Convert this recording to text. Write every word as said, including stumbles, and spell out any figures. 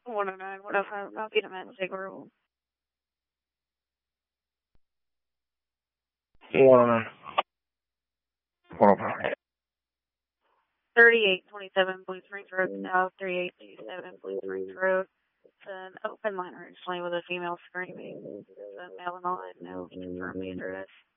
one oh nine, one oh five, Mount Vietnam, Sigurd. one oh nine. one oh five. thirty-eight twenty-seven Blue Springs Road South, thirty-eight twenty-seven Blue Springs Road. It's an open line originally with a female screaming. There's a male and all that, no confirm the address.